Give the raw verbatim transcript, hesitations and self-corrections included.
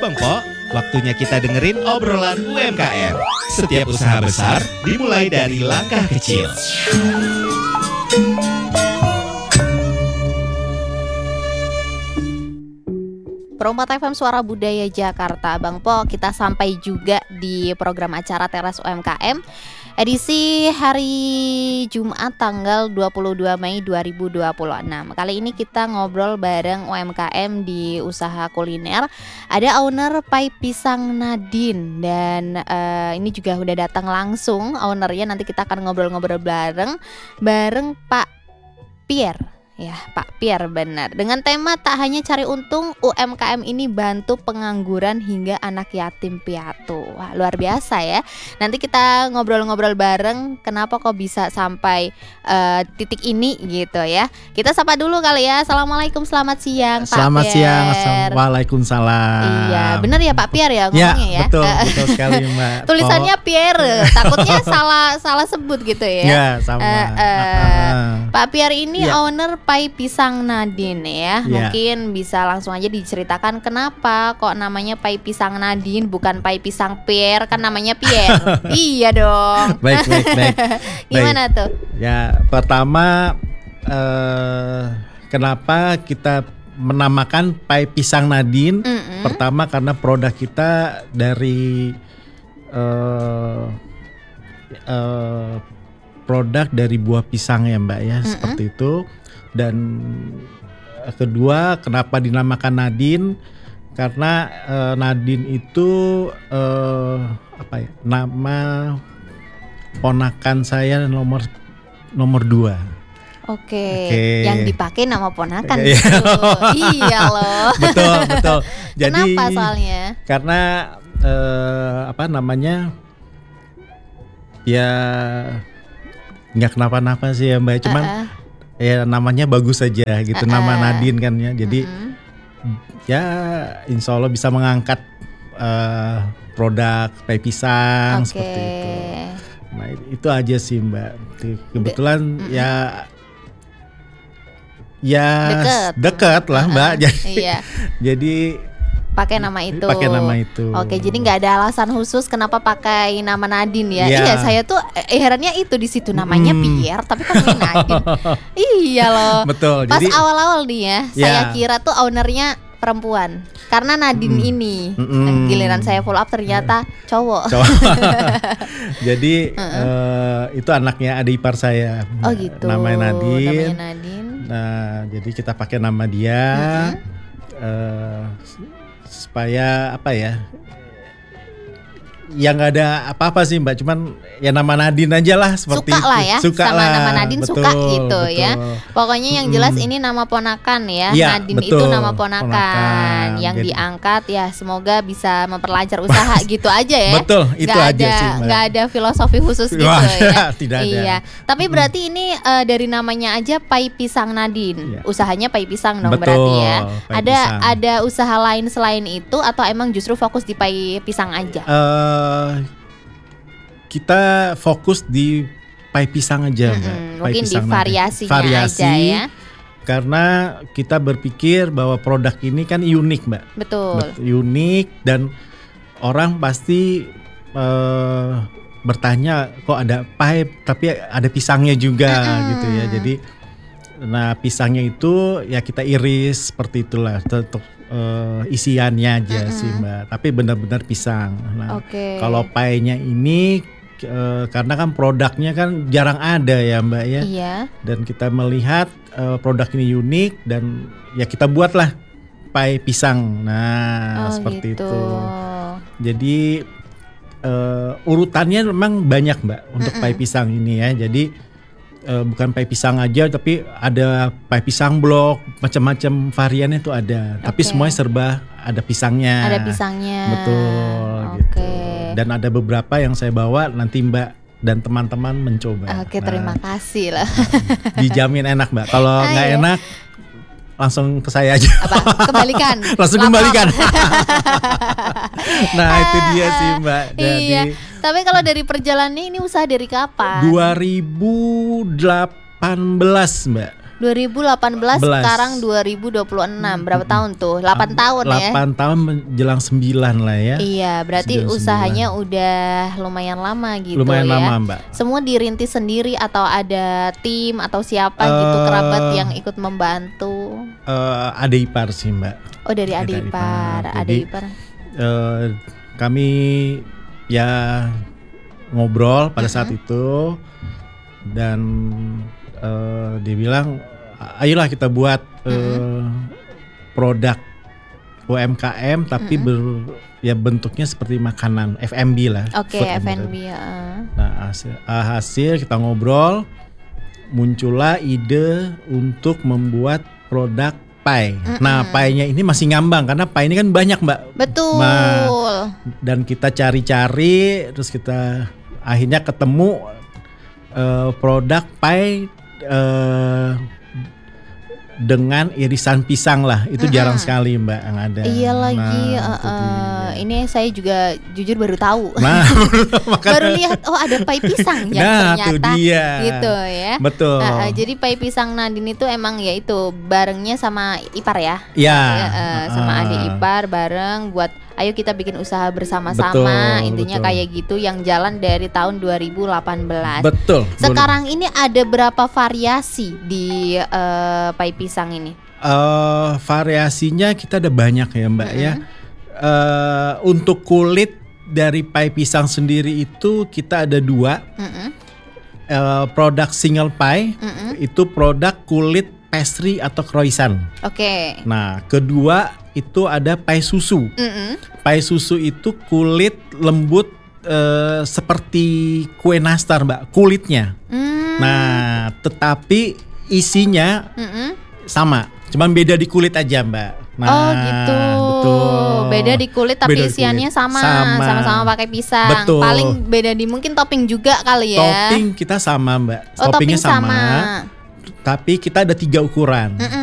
Bang Po, waktunya kita dengerin obrolan U M K M. Setiap usaha besar dimulai dari langkah kecil. Perompak F M Suara Budaya Jakarta. Bang Po, kita sampai juga di program acara Teras U M K M edisi hari Jumat tanggal dua puluh dua Mei dua ribu dua puluh enam. Kali ini kita ngobrol bareng U M K M di usaha kuliner. Ada owner Pai Pisang Nadine dan uh, ini juga udah datang langsung ownernya. Nanti kita akan ngobrol-ngobrol bareng bareng Pak Pierre. Ya, Pak Pierre, benar. Dengan tema tak hanya cari untung, U M K M ini bantu pengangguran hingga anak yatim piatu. Wah, luar biasa ya. Nanti kita ngobrol-ngobrol bareng kenapa kok bisa sampai uh, titik ini gitu ya. Kita sapa dulu kali ya. Assalamualaikum, selamat siang Pak Selamat Pierre. siang, waalaikumsalam. Iya, benar ya Pak Pierre ya ngomongnya ya. Ya, betul, betul sekali Mbak. Tulisannya Pierre, takutnya salah salah sebut gitu ya. Ya, sama. Uh, uh, uh, Pak Pierre ini ya. owner Pai Pisang Nadine ya. Ya. Mungkin bisa langsung aja diceritakan kenapa kok namanya Pai Pisang Nadine bukan Pai Pisang Pierre, kan namanya Pierre. Iya dong. Baik, baik, baik. Gimana baik. tuh? Ya, pertama eh, kenapa kita menamakan Pai Pisang Nadine? Mm-mm. Pertama karena produk kita dari eh, eh, produk dari buah pisang ya Mbak ya, mm-mm. seperti itu. Dan kedua, kenapa dinamakan Nadine? Karena eh, Nadine itu eh, apa ya? Nama ponakan saya nomor nomor dua. Oke, Oke. yang dipakai nama ponakan Iya. gitu. Iya loh. Betul, betul. Jadi Kenapa soalnya? karena eh, apa namanya? Ya nggak kenapa-napa sih ya Mbak, cuman Uh-uh. ya namanya bagus saja gitu, Uh-uh. nama Nadine kan ya. Jadi Mm-mm. ya insya Allah bisa mengangkat uh, produk Pai Pisang Oke. seperti itu. Nah itu aja sih Mbak. Kebetulan Mm-mm. ya ya Deket. dekat lah Mbak. Uh-uh. Jadi Iya. jadi Pakai nama itu. pakai nama itu. Oke, jadi nggak ada alasan khusus kenapa pakai nama Nadine ya? Iya. Iya, saya tuh eh, herannya itu di situ namanya Hmm. Pierre, tapi kan namanya Nadine. Iya loh. Betul. Pas Jadi awal-awal nih ya, Ya. saya kira tuh ownernya perempuan karena Nadine Mm. ini. Mm-mm. Giliran saya follow up ternyata cowok. cowok. Jadi Uh-uh. eh, itu anaknya adik ipar saya. Oh gitu. Namanya Nadine. Namanya Nadine. Nah, jadi kita pakai nama dia eh, supaya apa ya? Ya nggak ada apa-apa sih Mbak, cuman ya nama Nadine aja lah seperti Suka itu. lah ya, Suka sama lah. nama Nadine betul, suka gitu ya. betul. Pokoknya yang jelas Mm-mm. ini nama ponakan ya. Iya, Nadine betul, itu nama ponakan, ponakan. yang Jadi- diangkat ya semoga bisa memperlancar usaha gitu aja ya. Betul, itu Nggak aja ada, sih, Mbak. nggak ada filosofi khusus gitu Wah, ya. tidak ada. Iya. Tapi berarti ini eh, dari namanya aja Pai Pisang Nadine. Iya. Usahanya Pai Pisang dong Betul, berarti ya. Pai Ada Pisang. ada usaha lain selain itu atau emang justru fokus di Pai Pisang aja? Eh, kita fokus di Pai Pisang aja Mbak. Mm-mm, Pai mungkin di Pisang Nadine. variasinya Variasi, aja ya. Karena kita berpikir bahwa produk ini kan unik Mbak. Betul. Bet- unik dan orang pasti eh, bertanya kok ada pai tapi ada pisangnya juga Mm-mm. gitu ya. Jadi nah pisangnya itu ya kita iris seperti itulah untuk eh, isiannya aja Mm-mm. sih Mbak. Tapi benar-benar pisang. Nah, Oke. kalau painya ini eh, karena kan produknya kan jarang ada ya Mbak ya. Iya. Dan kita melihat eh, produk ini unik dan ya kita buatlah pai pisang. Nah, Oh, seperti gitu. itu. Jadi eh, urutannya memang banyak Mbak untuk Mm-mm. pai pisang ini ya. Jadi eh, bukan pai pisang aja tapi ada pai pisang blok, macam-macam variannya itu ada. Tapi Oke. semuanya serba ada pisangnya. Ada pisangnya. Betul Oke. gitu. Dan ada beberapa yang saya bawa nanti Mbak dan teman-teman mencoba. Oke, Nah, terima kasih lah. dijamin enak Mbak. Kalau nggak Ayo. enak langsung ke saya aja. Apa? Kembalikan. Langsung Lapor. kembalikan. Nah itu dia sih Mbak. Jadi Iya. Tapi kalau dari perjalanannya ini usaha dari kapan? dua ribu delapan belas Mbak. dua ribu delapan belas Belas. sekarang dua ribu dua puluh enam. Berapa tahun tuh? delapan tahun ya. delapan tahun menjelang sembilan lah ya. Iya, berarti Sembilan, usahanya sembilan. udah lumayan lama gitu Lumayan ya. lama, Mbak. Semua dirintis sendiri atau ada tim atau siapa gitu Eh, kerabat yang ikut membantu? Eh, adik ipar sih, Mbak. Oh, dari Ada adik ipar. ipar, Jadi, adik ipar. Eh, kami ya ngobrol pada saat itu dan eh, dia bilang ayolah kita buat eh, produk U M K M tapi Mm-mm. ber, ya bentuknya seperti makanan F and B lah. Oke, food and F and B beverage. ya. Nah hasil, ah, hasil kita ngobrol muncullah ide untuk membuat produk pie. Mm-mm. Nah pie-nya ini masih ngambang karena pie ini kan banyak, Mbak. Betul. Nah, dan kita cari-cari terus kita akhirnya ketemu eh, produk pie eh, dengan irisan pisang lah. Itu Mm-mm. jarang sekali, Mbak, yang ada. Iya lagi, Nah, uh, itu uh, dia. ini saya juga jujur baru tahu. Nah, Baru lihat oh ada pai pisang ya nah, ternyata itu dia. gitu ya. Betul. Uh, uh, jadi pai pisang Nadine itu emang ya itu barengnya sama ipar ya. Ya. Ya, uh, sama uh, adik ipar bareng buat ayo kita bikin usaha bersama-sama. Betul, Intinya betul. kayak gitu yang jalan dari tahun dua ribu delapan belas. Betul. Sekarang ini ada berapa variasi di uh, pai pisang ini? Eh, variasinya kita ada banyak ya, Mbak ya. Eh, untuk kulit dari pie pisang sendiri itu kita ada dua. Mm-mm, Eh, produk single pie mm-mm. itu produk kulit pastry atau croissant. Oke. Nah, kedua itu ada pie susu. Mm-mm. Pie susu itu kulit lembut eh, seperti kue nastar, Mbak, kulitnya. Mm. Nah, tetapi isinya Mm-mm. sama, cuman beda di kulit aja, Mbak. Nah, Oh gitu. betul. Beda di kulit tapi Beda di isiannya kulit. sama, Sama. sama-sama pakai pisang. Betul. Paling beda di mungkin topping juga kali ya. Topping kita sama, Mbak. Oh, Toppingnya topping sama. sama. Tapi kita ada tiga ukuran. Mm-mm.